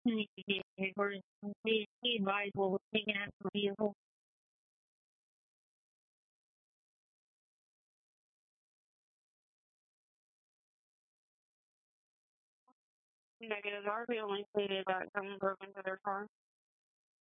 Or we advise what was taken out of the vehicle. Negative. Our family stated that someone broke into their car.